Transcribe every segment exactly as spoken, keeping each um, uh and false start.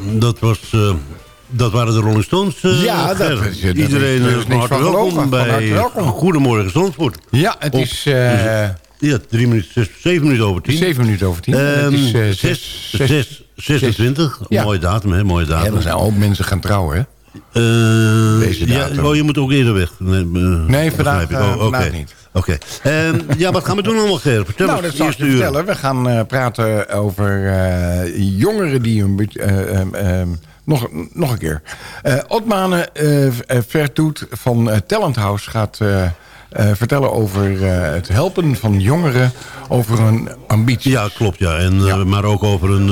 dat was... Uh, dat waren de Rolling Stones. Uh, ja, dat, dat is, iedereen is, is van harte welkom bij welkom. Goedemorgen Zandvoort. Ja, het Op, is... Uh, ja, drie minuten, zes, zeven minuten over tien. Zeven minuten over tien. Um, het is uh, zes, zes, zes, zesentwintig. Ja. Mooie datum, hè? Mooie datum. Ja, er zijn ook mensen gaan trouwen, hè? Uh, Deze datum. Ja, oh, je moet ook eerder weg. Nee, uh, nee vandaag, uh, oh, okay. niet. Oké. Okay. Um, ja, wat gaan we doen allemaal, Ger? Vertel nou, dat zal ik je vertellen. We gaan uh, praten over uh, jongeren die een beetje... Uh, um, um, nog, nog een keer. Uh, Otmane uh, Vertoet van uh, Talent House gaat... Uh, Uh, vertellen over uh, het helpen van jongeren over hun ambities. Ja, klopt. Ja. En, ja. Uh, maar ook over een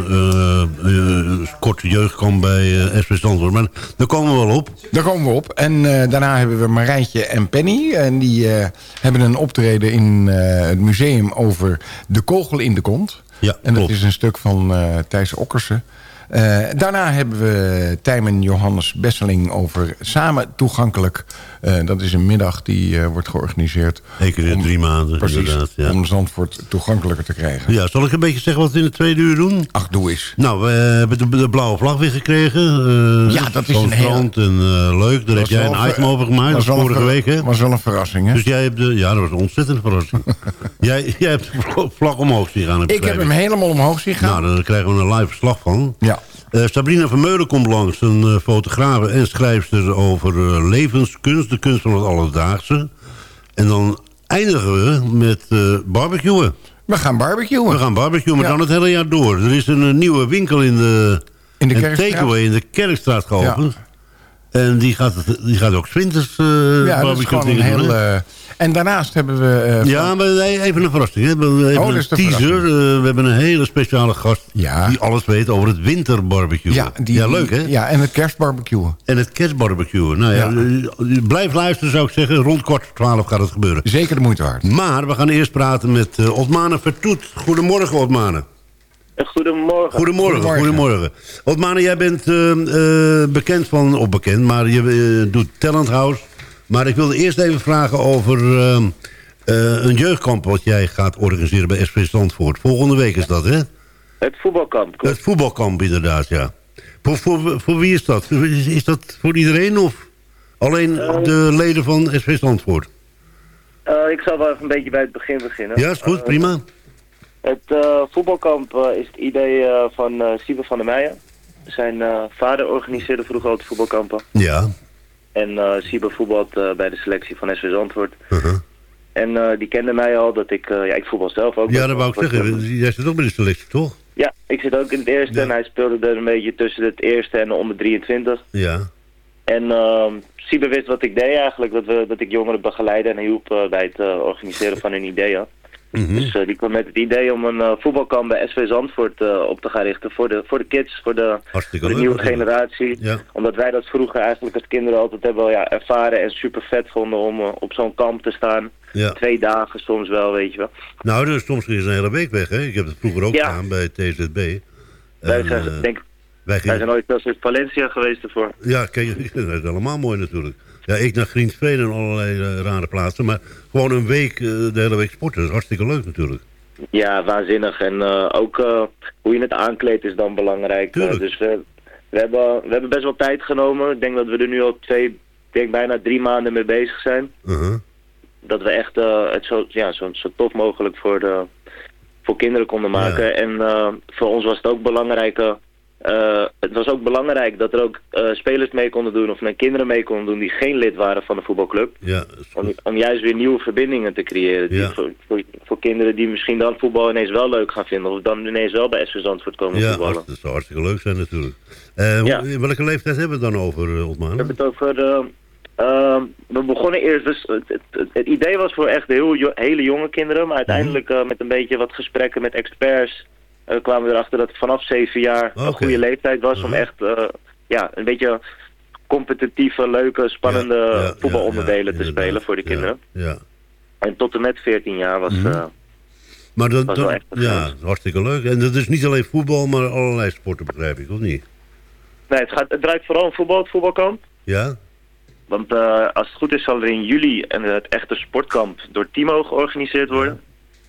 uh, uh, uh, korte jeugdkamp bij uh, S V Zandvoort. Maar daar komen we wel op. Daar komen we op. En uh, daarna hebben we Marijtje en Penny. En die uh, hebben een optreden in uh, het museum over de kogel in de kont. Ja, en dat klopt. is een stuk van uh, Thijs Okkersen. Uh, daarna hebben we Tijmen Johannes Besseling over Samen Toegankelijk. Uh, dat is een middag die uh, wordt georganiseerd. Eén keer in drie maanden. Precies, ja. om Zandvoort toegankelijker te krijgen. Ja, zal ik een beetje zeggen wat we in de tweede uur doen? Ach, doe eens. Nou, we hebben de, de blauwe vlag weer gekregen. Uh, ja, dat is een strand heel... en uh, leuk. Daar heb jij een item over gemaakt. Dat was vorige week, hè? Dat was wel een verrassing, hè? Dus jij hebt de... Ja, dat was een ontzettende verrassing. jij, jij hebt de vlag omhoog zien gaan. Ik heb hem helemaal omhoog zien gaan. Nou, daar krijgen we een live verslag van. Ja. Uh, Sabrina Vermeulen komt langs, een uh, fotografe en schrijfster over uh, levenskunst, de kunst van het alledaagse. En dan eindigen we met uh, barbecuen. We gaan barbecuen. We gaan barbecuen, maar ja. dan het hele jaar door. Er is een, een nieuwe winkel in de, in de een takeaway in de Kerkstraat geopend. Ja. En die gaat, die gaat ook 's winters uh, ja, barbecue dat is gewoon een heel... Uh, en daarnaast hebben we... Uh, ja, maar even een verrassing. Hè. We hebben oh, een teaser. Uh, we hebben een hele speciale gast ja. die alles weet over het winterbarbecue. Ja, die, ja, leuk hè? Ja, en het kerstbarbecue. En het kerstbarbecue. Nou ja, ja. blijf luisteren zou ik zeggen. Rond kwart voor twaalf gaat het gebeuren. Zeker de moeite waard. Maar we gaan eerst praten met uh, Otmane Vertoet. Goedemorgen, Otmane. Goedemorgen. Goedemorgen, goedemorgen. Otmane, jij bent uh, uh, bekend van, of bekend, maar je uh, doet Talent House. Maar ik wilde eerst even vragen over uh, uh, een jeugdkamp wat jij gaat organiseren bij S V Zandvoort. Volgende week is dat, hè? Het voetbalkamp. Klopt. Het voetbalkamp, inderdaad, ja. Voor, voor, voor wie is dat? Is, is dat voor iedereen of alleen uh, de leden van S V Zandvoort? Uh, ik zal wel even een beetje bij het begin beginnen. Ja, is goed, uh, prima. Het uh, voetbalkamp uh, is het idee uh, van uh, Siebe van der Meijen. Zijn uh, vader organiseerde vroeger altijd voetbalkampen. Ja. En uh, Siebe voetbalt uh, bij de selectie van S V Zandvoort. Uh-huh. En uh, die kende mij al, dat ik, uh, ja, ik voetbal zelf ook. Ja, dat wou ik zeggen. Jij zit ook bij de selectie, toch? Ja, ik zit ook in het eerste ja. en hij speelde er een beetje tussen het eerste en de onder drieëntwintig. Ja. En uh, Siebe wist wat ik deed eigenlijk, dat, we, dat ik jongeren begeleide en hielp uh, bij het uh, organiseren van hun ideeën. Mm-hmm. Dus uh, die kwam met het idee om een uh, voetbalkamp bij S V Zandvoort uh, op te gaan richten voor de, voor de kids, voor de, voor de nieuwe generatie. Ja. Omdat wij dat vroeger eigenlijk als kinderen altijd hebben ja, ervaren en super vet vonden om uh, op zo'n kamp te staan. Ja. Twee dagen soms wel, weet je wel. Nou, dus soms is een hele week weg, hè? Ik heb het vroeger ook ja. gedaan bij T Z B. Wij en, zijn, uh, denk, wij, wij zijn ooit wel eens in Valencia geweest ervoor. Ja, kijk, dat is allemaal mooi natuurlijk. Ja, ik naar Griensveen en allerlei uh, rare plaatsen. Maar gewoon een week, uh, de hele week sporten. Dat is hartstikke leuk natuurlijk. Ja, waanzinnig. En uh, ook uh, hoe je het aankleedt is dan belangrijk. Uh, dus we, we, hebben, we hebben best wel tijd genomen. Ik denk dat we er nu al twee, ik denk bijna drie maanden mee bezig zijn. Uh-huh. Dat we echt uh, het zo, ja, zo, zo tof mogelijk voor, de, voor kinderen konden maken. Ja. En uh, voor ons was het ook belangrijk... Uh, Uh, het was ook belangrijk dat er ook uh, spelers mee konden doen of mijn kinderen mee konden doen die geen lid waren van de voetbalclub. Ja, om, om juist weer nieuwe verbindingen te creëren. Die ja. voor, voor, voor kinderen die misschien dan voetbal ineens wel leuk gaan vinden of dan ineens wel bij S V Zandvoort komen ja, voetballen. Ja, dat zou hartstikke leuk zijn natuurlijk. Uh, ja. Welke leeftijd hebben we dan over, uh, Otmane? We hebben het over... Uh, uh, we begonnen eerst, dus het, het, het, het idee was voor echt heel, jo- hele jonge kinderen, maar uiteindelijk uh, met een beetje wat gesprekken met experts... Uh, kwamen we erachter dat het vanaf zeven jaar okay. een goede leeftijd was uh-huh. om echt uh, ja, een beetje competitieve, leuke, spannende ja, ja, voetbalonderdelen ja, ja, te spelen voor de kinderen. Ja, ja. En tot en met veertien jaar was, uh, maar dat, was dat, wel echt ja, hartstikke leuk. En dat is niet alleen voetbal, maar allerlei sporten begrijp ik, of niet? Nee, het, gaat, het draait vooral om voetbal, het voetbalkamp. Ja? Want uh, als het goed is zal er in juli een, het echte sportkamp door Timo georganiseerd worden. Ja.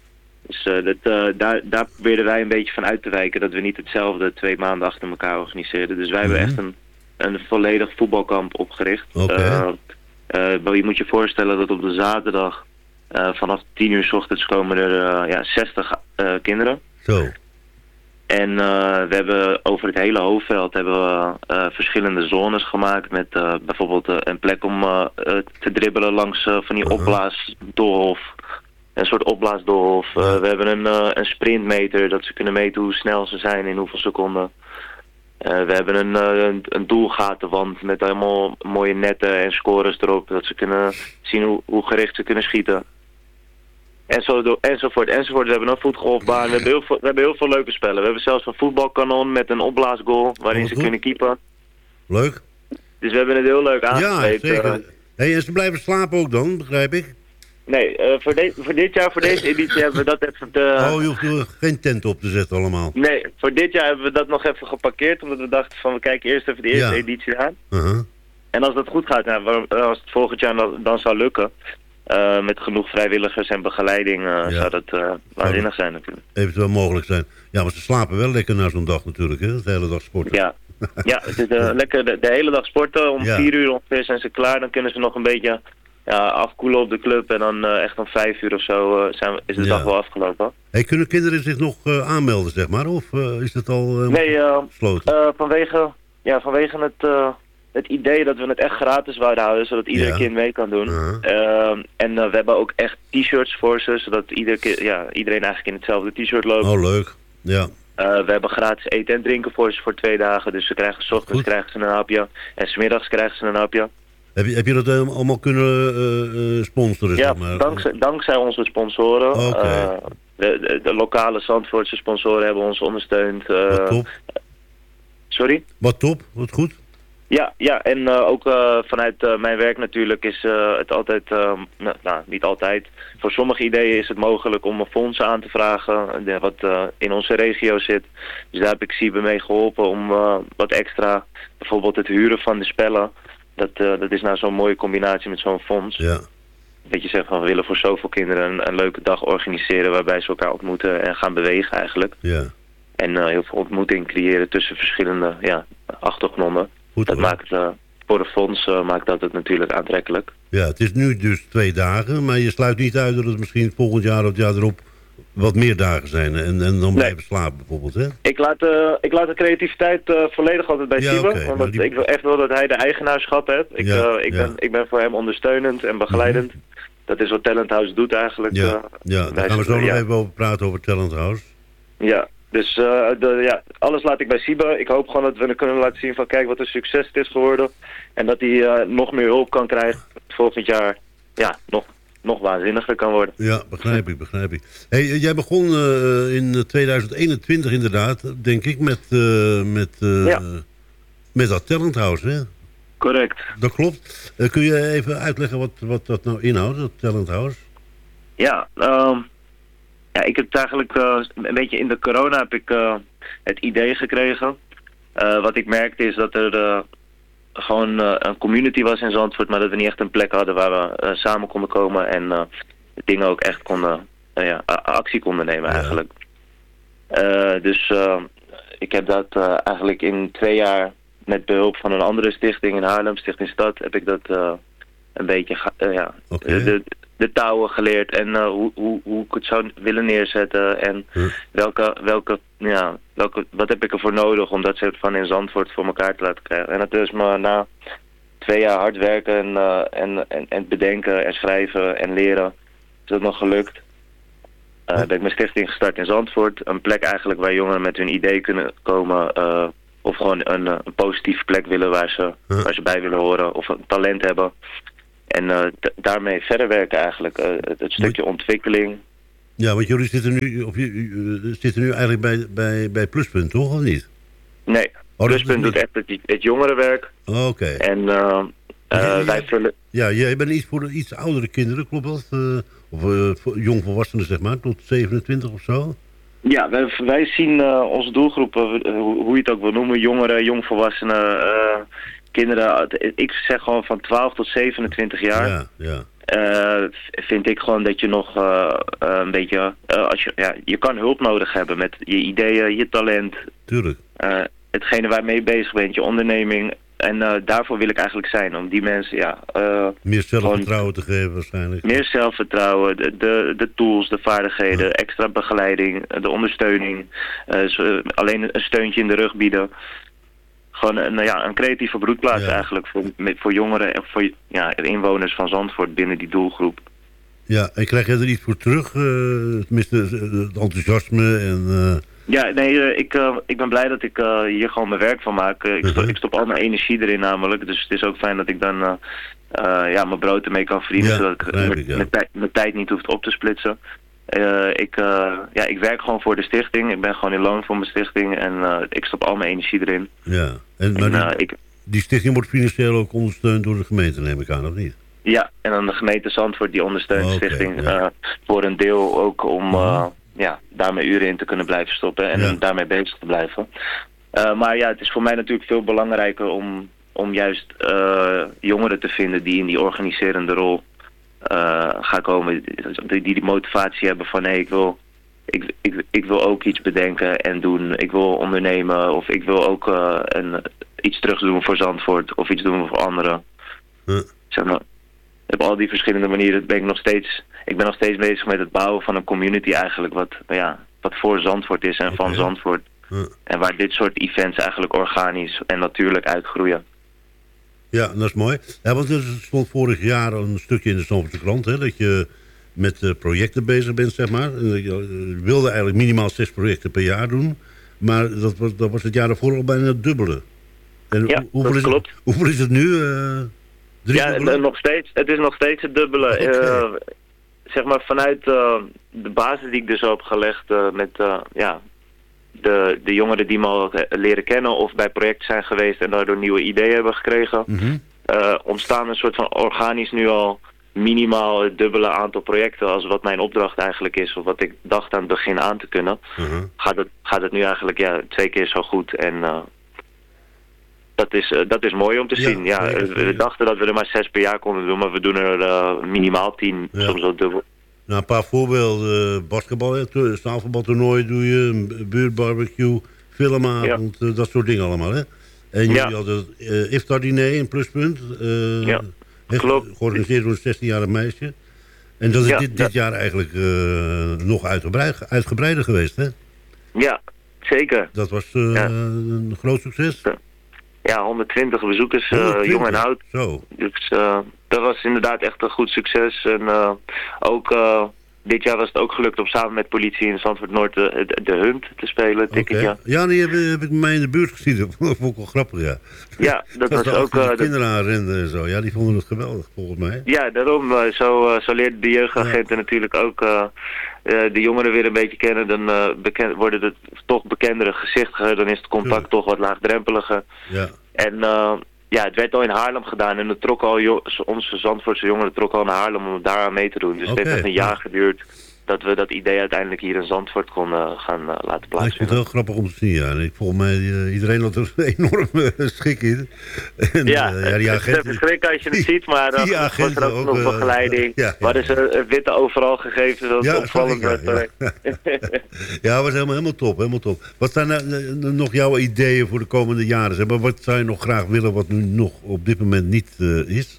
Dus uh, dat, uh, daar, daar probeerden wij een beetje van uit te wijken. Dat we niet hetzelfde twee maanden achter elkaar organiseerden. Dus wij mm-hmm. hebben echt een, een volledig voetbalkamp opgericht. Okay. Uh, uh, je moet je voorstellen dat op de zaterdag uh, vanaf tien uur 's ochtends komen er uh, ja, zestig uh, kinderen. Zo. En uh, we hebben over het hele hoofdveld hebben we uh, verschillende zones gemaakt. Met uh, bijvoorbeeld uh, een plek om uh, uh, te dribbelen langs uh, van die uh-huh. opblaasdoolhof. Een soort opblaasdoolhof. Uh, uh, we hebben een, uh, een sprintmeter, dat ze kunnen meten hoe snel ze zijn in hoeveel seconden. Uh, we hebben een, uh, een, een doelgatenwand met helemaal mooie netten en scores erop. Dat ze kunnen zien hoe, hoe gericht ze kunnen schieten. En zo, enzovoort, enzovoort. We hebben een voetgolfbaan. We hebben, heel veel, we hebben heel veel leuke spellen. We hebben zelfs een voetbalkanon met een opblaasgoal waarin oh, ze goed. kunnen keepen. Leuk. Dus we hebben het heel leuk aangekleed. Ja, zeker. Uh, hey, en ze blijven slapen ook dan, begrijp ik? Nee, uh, voor, de, voor dit jaar, voor deze editie hebben we dat even... Te, oh, je hoeft er geen tent op te zetten allemaal. Nee, voor dit jaar hebben we dat nog even geparkeerd. Omdat we dachten van, we kijken eerst even de eerste ja. editie aan. Uh-huh. En als dat goed gaat, nou, als het volgend jaar dan, dan zou lukken... Uh, met genoeg vrijwilligers en begeleiding uh, ja. zou dat uh, waanzinnig zijn natuurlijk. Eventueel mogelijk zijn. Ja, maar ze slapen wel lekker na zo'n dag natuurlijk, hè? De hele dag sporten. Ja, ja het is uh, lekker de, de hele dag sporten. Om ja. vier uur ongeveer zijn ze klaar. Dan kunnen ze nog een beetje ja, afkoelen op de club. En dan uh, echt om vijf uur of zo uh, zijn, is de ja. dag wel afgelopen. Hey, kunnen kinderen zich nog uh, aanmelden, zeg maar? Of uh, is dat al uh, nee, uh, gesloten? Uh, vanwege, ja, vanwege het... Uh, Het idee dat we het echt gratis wouden houden, zodat ieder ja. kind mee kan doen. Uh-huh. Uh, en uh, we hebben ook echt t-shirts voor ze, zodat ieder ki- ja, iedereen eigenlijk in hetzelfde t-shirt loopt. Oh, leuk. Ja. Uh, we hebben gratis eten en drinken voor ze voor twee dagen. Dus ze krijgen 's ochtends krijgen ze een hapje en 's middags krijgen ze een hapje. Heb je, heb je dat uh, allemaal kunnen uh, uh, sponsoren? Ja, zeg maar? dankzij, dankzij onze sponsoren. Okay. Uh, de, de, de lokale Zandvoortse sponsoren hebben ons ondersteund. Uh, Wat top. Sorry? Wat top, wat goed. Ja, ja, en uh, ook uh, vanuit uh, mijn werk natuurlijk is uh, het altijd, uh, nou, nou niet altijd, voor sommige ideeën is het mogelijk om een fonds aan te vragen de, wat uh, in onze regio zit. Dus daar heb ik Siebe mee geholpen om uh, wat extra, bijvoorbeeld het huren van de spellen, dat, uh, dat is nou zo'n mooie combinatie met zo'n fonds. Ja. Dat je zegt van we willen voor zoveel kinderen een, een leuke dag organiseren waarbij ze elkaar ontmoeten en gaan bewegen eigenlijk. Ja. En uh, heel veel ontmoeting creëren tussen verschillende ja, achtergronden. Goed, dat maakt, uh, voor de fonds uh, maakt dat het natuurlijk aantrekkelijk. Ja, het is nu dus twee dagen, maar je sluit niet uit dat het misschien volgend jaar of het jaar erop wat meer dagen zijn. En, en dan blijven nee. slapen bijvoorbeeld, hè? Ik laat, uh, ik laat de creativiteit uh, volledig altijd bij ja, Siebe. Okay, omdat die... ik wil echt wel dat hij de eigenaarschap heeft. Ik, ja, uh, ik, ja. ben, ik ben voor hem ondersteunend en begeleidend. Mm-hmm. Dat is wat Talent House doet eigenlijk. Ja, uh, ja daar gaan we zo nog ja. even over praten over Talent House. Ja. Dus uh, de, ja, alles laat ik bij Siebe. Ik hoop gewoon dat we kunnen laten zien van kijk wat een succes het is geworden. En dat hij uh, nog meer hulp kan krijgen. Volgend jaar ja, nog, nog waanzinniger kan worden. Ja, begrijp ik, begrijp ik. Hey, jij begon uh, in tweeduizend eenentwintig inderdaad, denk ik, met, uh, met, uh, ja. met dat Talent House, hè? Correct. Dat klopt. Uh, kun je even uitleggen wat, wat dat nou inhoudt, dat Talent House? Ja, um... Ja, ik heb het eigenlijk uh, een beetje in de corona heb ik uh, het idee gekregen. Uh, wat ik merkte is dat er uh, gewoon uh, een community was in Zandvoort, maar dat we niet echt een plek hadden waar we uh, samen konden komen en uh, dingen ook echt konden, uh, ja, actie konden nemen eigenlijk. Ja. Uh, dus uh, ik heb dat uh, eigenlijk in twee jaar met behulp van een andere stichting in Haarlem, Stichting Stad, heb ik dat uh, een beetje, uh, ja, okay. de, de touwen geleerd en uh, hoe, hoe, hoe ik het zou willen neerzetten en huh. welke, welke, ja, welke, wat heb ik ervoor nodig om dat soort van in Zandvoort voor elkaar te laten krijgen. En dat is me na twee jaar hard werken en, uh, en, en, en bedenken en schrijven en leren is dat nog gelukt. Uh, huh. Ben ik mijn stichting gestart in Zandvoort, een plek eigenlijk waar jongeren met hun idee kunnen komen uh, of gewoon een, een positieve plek willen waar ze, huh. waar ze bij willen horen of een talent hebben. En uh, d- daarmee verder werken eigenlijk. Uh, het, het stukje ontwikkeling. Ja, want jullie zitten nu, of, uh, zitten nu eigenlijk bij, bij, bij Pluspunt, toch? Of niet? Nee, oh, Pluspunt doet echt het, het jongerenwerk. Oh, oké. Okay. En uh, uh, wij vullen... Ja, jij bent iets voor de iets oudere kinderen, klopt dat? Uh, of uh, jongvolwassenen, zeg maar, tot zevenentwintig of zo? Ja, wij, wij zien uh, onze doelgroep, uh, hoe, hoe je het ook wil noemen, jongeren, jongvolwassenen... Uh, kinderen, ik zeg gewoon van twaalf tot zevenentwintig jaar. Ja, ja. uh, vind ik gewoon dat je nog uh, uh, een beetje... Uh, als je, ja, je kan hulp nodig hebben met je ideeën, je talent. Tuurlijk. Uh, hetgene waar je mee bezig bent, je onderneming. En uh, daarvoor wil ik eigenlijk zijn. Om die mensen, ja... Uh, meer zelfvertrouwen te geven waarschijnlijk. Meer zelfvertrouwen, de, de, de tools, de vaardigheden, ja. extra begeleiding, de ondersteuning. Uh, zo, alleen een steuntje in de rug bieden. Gewoon een, ja, een creatieve broedplaats ja. eigenlijk voor, met, voor jongeren en voor ja, inwoners van Zandvoort binnen die doelgroep. Ja, en krijg je er iets voor terug? Uh, tenminste, het enthousiasme en... Uh... Ja, nee, uh, ik, uh, ik ben blij dat ik uh, hier gewoon mijn werk van maak. Uh, ik, uh-huh. stop, ik stop al mijn energie erin namelijk. Dus het is ook fijn dat ik dan uh, uh, ja, mijn brood ermee kan verdienen. Ja, zodat ik mijn ja. tijd, tijd niet hoef op te splitsen. Uh, ik, uh, ja, ik werk gewoon voor de stichting. Ik ben gewoon in loon voor mijn stichting. En uh, ik stop al mijn energie erin. Ja, en, maar en, uh, die, ik, die stichting wordt financieel ook ondersteund door de gemeente, neem ik aan, of niet? Ja, en dan de gemeente Zandvoort die ondersteunt de oh, okay, stichting ja. uh, voor een deel ook om uh, uh-huh. ja, daar mijn uren in te kunnen blijven stoppen en ja. daarmee bezig te blijven. Uh, maar ja, het is voor mij natuurlijk veel belangrijker om, om juist uh, jongeren te vinden die in die organiserende rol uh, gaan komen. Die die motivatie hebben van nee, ik wil, ik, ik, ik wil ook iets bedenken en doen. Ik wil ondernemen of ik wil ook uh, een, iets terug doen voor Zandvoort of iets doen voor anderen. Uh. Zeg maar, op al die verschillende manieren ben ik nog steeds... Ik ben nog steeds bezig met het bouwen van een community eigenlijk... wat, ja, wat voor Zandvoort is en okay. van Zandvoort. Uh. En waar dit soort events eigenlijk organisch en natuurlijk uitgroeien. Ja, dat is mooi. Ja, want er stond vorig jaar een stukje in de Zandvoortse krant... Hè, dat je met uh, projecten bezig bent, zeg maar. Je wilde eigenlijk minimaal zes projecten per jaar doen. Maar dat was, dat was het jaar daarvoor al bijna het dubbele. En ja, hoeveel dat is klopt. Het, hoeveel is het nu? Uh, ja, nog steeds, het is nog steeds het dubbele. Okay. Uh, zeg maar vanuit uh, de basis die ik dus heb gelegd uh, met uh, ja, de, de jongeren die me al leren kennen of bij projecten zijn geweest en daardoor nieuwe ideeën hebben gekregen. Mm-hmm. Uh, ontstaan een soort van organisch nu al minimaal het dubbele aantal projecten als wat mijn opdracht eigenlijk is of wat ik dacht aan het begin aan te kunnen. Mm-hmm. Gaat het, gaat het nu eigenlijk ja, twee keer zo goed en... Uh, Dat is, uh, dat is mooi om te ja, zien. Ja, we, we dachten dat we er maar zes per jaar konden doen, maar we doen er uh, minimaal tien, ja. soms ook dubbel. Nou, een paar voorbeelden. Basketbal, tafelbaltoernooi doe je, een buurtbarbecue, filmavond, ja. uh, dat soort dingen allemaal. Hè? En jullie ja. hadden het uh, iftar-diner in Pluspunt. Uh, ja, klopt. Georganiseerd door een zestienjarig meisje. En dat is ja, dit, dit ja. jaar eigenlijk uh, nog uitgebreid, uitgebreider geweest, hè? Ja, zeker. Dat was uh, ja. een groot succes. Ja. Ja, honderdtwintig bezoekers, uh, honderdtwintig jong en oud. Zo. Dus uh, dat was inderdaad echt een goed succes. En uh, ook uh, dit jaar was het ook gelukt om samen met politie in Zandvoort Noord de, de, de Hunt te spelen. Ticketje. Okay. Ja, die heb, heb ik mij in de buurt gezien. Dat vond ik wel grappig, ja. Ja, dat, dat was ook... Uh, de kinderen aanrenden en zo. Ja, die vonden het geweldig, volgens mij. Ja, daarom. Uh, zo, uh, zo leerden de jeugdagenten ja. natuurlijk ook... Uh, Uh, de jongeren weer een beetje kennen, dan uh, beken- worden het toch bekendere gezichten, dan is het contact ja. toch wat laagdrempeliger. Ja. En uh, ja, het werd al in Haarlem gedaan en het trok al jo- onze Zandvoortse jongeren trokken al naar Haarlem om daar aan mee te doen. Dus okay. het heeft echt een jaar geduurd dat we dat idee uiteindelijk hier in Zandvoort konden gaan uh, laten plaatsvinden. Ik vind het heel grappig om te zien, ja. En ik, volgens mij, uh, iedereen had er een enorme schik in. En, ja, uh, ja, die agenten, het is verschrikkelijk als je het ziet, maar uh, die was er ook nog begeleiding. Uh, ja, ja, waar is er uh, witte overal gegeven, dat ja, opvallend werd. Ja, ja. ja, het was helemaal, helemaal top, helemaal top. Wat zijn uh, nog jouw ideeën voor de komende jaren? Zeg maar, wat zou je nog graag willen wat nu nog op dit moment niet uh, is?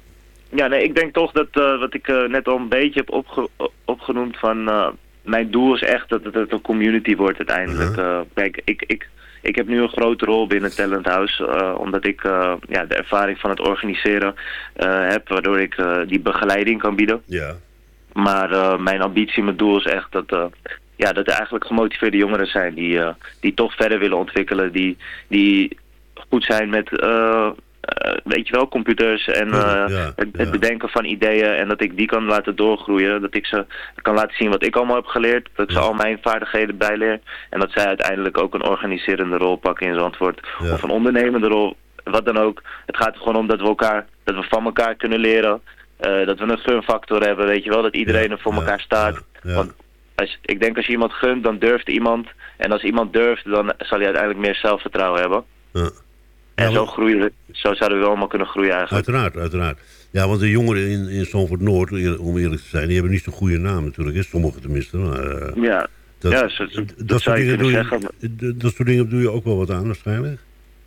Ja, nee, ik denk toch dat uh, wat ik uh, net al een beetje heb opge- opgenoemd van... Uh, mijn doel is echt dat het, het een community wordt uiteindelijk. Uh-huh. Uh, kijk, ik, ik, ik heb nu een grote rol binnen Talent House. Uh, omdat ik uh, ja, de ervaring van het organiseren uh, heb. Waardoor ik uh, die begeleiding kan bieden. Ja. Maar uh, mijn ambitie, mijn doel is echt dat... Uh, ja, dat er eigenlijk gemotiveerde jongeren zijn. Die, uh, die toch verder willen ontwikkelen. Die, die goed zijn met... Uh, Uh, weet je wel, computers en uh, ja, ja, het, het bedenken van ideeën en dat ik die kan laten doorgroeien. Dat ik ze kan laten zien wat ik allemaal heb geleerd. Dat ik ja. ze al mijn vaardigheden bijleer. En dat zij uiteindelijk ook een organiserende rol pakken in Zandvoort. Ja. Of een ondernemende rol, wat dan ook. Het gaat er gewoon om dat we elkaar, dat we van elkaar kunnen leren. Uh, dat we een gunfactor hebben, weet je wel. Dat iedereen ja, er voor ja, elkaar staat. Ja, ja. Want als, ik denk als je iemand gunt, dan durft iemand. En als iemand durft, dan zal hij uiteindelijk meer zelfvertrouwen hebben. Ja. En Ja, zo want- groeien we, zo zouden we allemaal kunnen groeien eigenlijk. Uiteraard, uiteraard. Ja, want de jongeren in, in Zandvoort Noord, om eerlijk te zijn, die hebben niet zo'n goede naam natuurlijk. Hè? Sommigen tenminste. Maar, uh, Ja, dat, ja zo, zo, dat, dat zou soort je dingen doe kunnen je, zeggen. d- dat soort dingen doe je ook wel wat aan waarschijnlijk.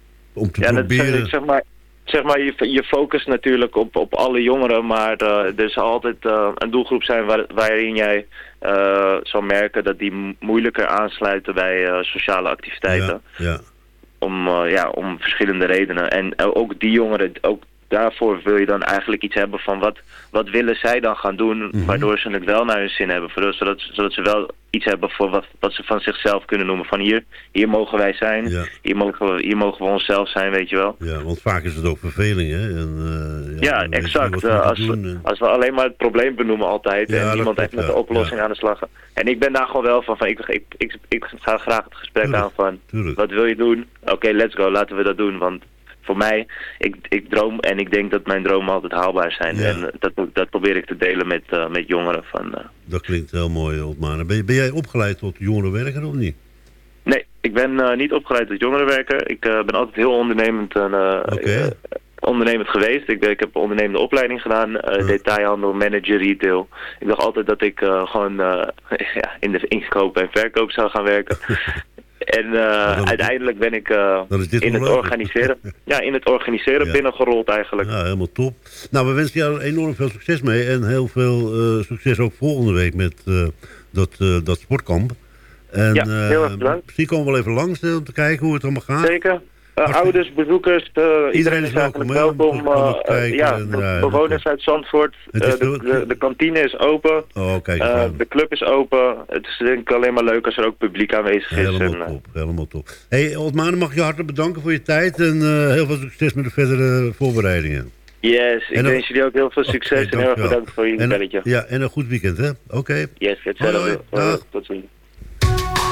Om te Ja, dat proberen. zeg, zeg maar, zeg maar je, je focust natuurlijk op, op alle jongeren, maar uh, er zal altijd uh, een doelgroep zijn waar, waarin jij uh, zal merken dat die mo- moeilijker aansluiten bij uh, sociale activiteiten. Ja, ja. Om, uh, ja, om verschillende redenen. En uh, ook die jongeren, ook daarvoor wil je dan eigenlijk iets hebben van wat, wat willen zij dan gaan doen, Mm-hmm. waardoor ze het wel naar hun zin hebben. Zodat, zodat, zodat ze wel iets hebben voor wat, wat ze van zichzelf kunnen noemen. Van hier, hier mogen wij zijn, Ja. hier, mogen we, hier mogen we onszelf zijn, weet je wel. Ja, want vaak is het ook verveling, hè? En, uh, Ja, dan weet je exact. niet wat Uh, je moet als, doen we, en- als we alleen maar het probleem benoemen altijd Ja, en dat niemand klopt, echt met ja. de oplossing Ja. aan de slag. En ik ben daar gewoon wel van, van ik, ik, ik, ik ga graag het gesprek Tuurlijk, aan van, tuurlijk. wat wil je doen? Oké, let's go, laten we dat doen. Want voor mij, ik, ik droom en ik denk dat mijn dromen altijd haalbaar zijn. Ja. En uh, dat, dat probeer ik te delen met, uh, met jongeren. Van, uh, Dat klinkt heel mooi, Otmane. Ben, ben jij opgeleid tot jongerenwerker of niet? nee, ik ben uh, niet opgeleid tot jongerenwerker. Ik uh, ben altijd heel ondernemend, uh, Oké. uh, ondernemend geweest. Ik, ik heb een ondernemende opleiding gedaan, uh, Ja. detailhandel, manager, retail. Ik dacht altijd dat ik uh, gewoon uh, ja, in de inkoop en verkoop zou gaan werken. En uh, dan- uiteindelijk ben ik uh, dan is dit in wel het leuk. organiseren, ja, in het organiseren Ja. binnengerold eigenlijk. Ja, helemaal top. Nou, we wensen jou enorm veel succes mee. En heel veel uh, succes ook volgende week met uh, dat, uh, dat sportkamp. En, Ja, heel erg uh, bedankt. Misschien komen we wel even langs uh, om te kijken hoe het allemaal gaat. Zeker. Uh, Hartstikke- ouders, bezoekers, uh, iedereen is is welkom, eigenlijk hè, om welkom. te komen Uh, kijken ja, en, de ja, bewoners dat- uit Zandvoort. Het Uh, is de, de- de, de kantine is open. Oh, kijk. Uh, aan. de club is open. Het is denk ik alleen maar leuk als er ook publiek aanwezig is. Helemaal En, uh, top, helemaal top. Hey, Otmane, mag ik je hartelijk bedanken voor je tijd. En uh, heel veel succes met de verdere voorbereidingen. yes, ik En dan- wens jullie ook heel veel succes Oké, en heel erg dankjewel. bedankt voor jullie En, belletje. Ja, en een goed weekend, hè? Oké. Yes, hetzelfde. Hoi, hoi. Dag. Tot ziens.